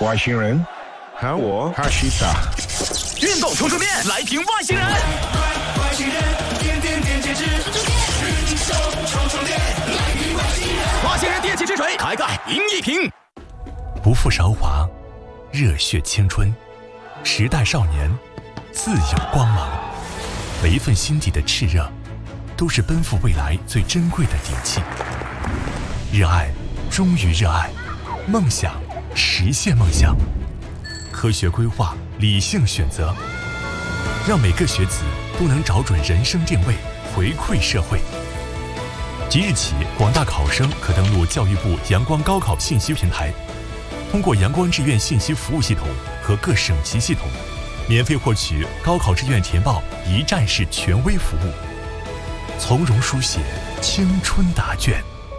外星人，喊我哈西达。 运动冲面来评外星人。外星人，点点点点指，运手冲面来评外星人。外星人电气之锤，开盖赢一瓶。 不负韶华，热血青春，时代少年，自有光芒。每一份心底的炽热，都是奔赴未来最珍贵的底气。热爱，忠于热爱，梦想，实现梦想。科学规划，理性选择，让每个学子都能找准人生定位，回馈社会。即日起，广大考生可登录教育部阳光高考信息平台，通过阳光志愿信息服务系统和各省级系统，免费获取高考志愿填报一站式权威服务，从容书写青春答卷。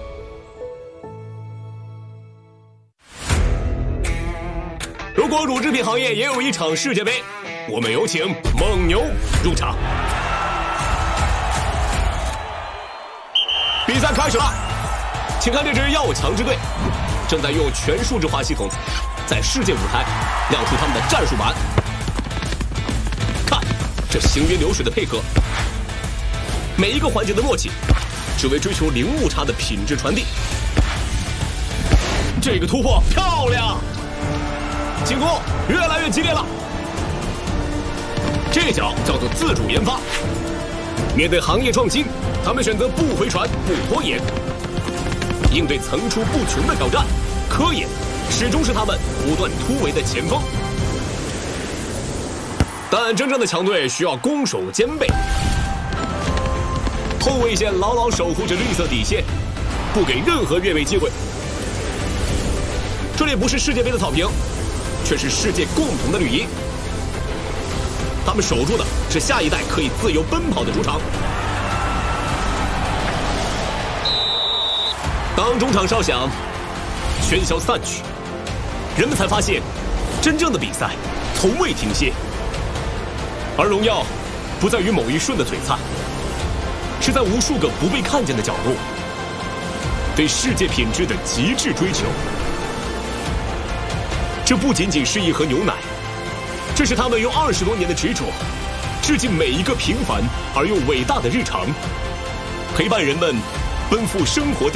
如果乳制品行业也有一场世界杯，我们有请蒙牛入场。比赛开始了，请看这支要强之队，正在用全数字化系统，在世界舞台亮出他们的战术板。看，这行云流水的配合，每一个环节的默契，只为追求零误差的品质传递。这个突破漂亮！进攻越来越激烈了，这脚叫做自主研发。面对行业创新，他们选择不回传、不拖延，应对层出不穷的挑战。科研始终是他们不断突围的前锋。但真正的强队需要攻守兼备，后卫线牢牢守护着绿色底线，不给任何越位机会。这里不是世界杯的草坪，却是世界共同的绿茵。他们守住的是下一代可以自由奔跑的主场。当中场哨响，喧嚣散去，人们才发现，真正的比赛从未停歇。而荣耀不在于某一瞬的璀璨，是在无数个不被看见的角落，对世界品质的极致追求。这不仅仅是一盒牛奶，这是他们用20多年的执着，致敬每一个平凡而又伟大的日常，陪伴人们奔赴生活的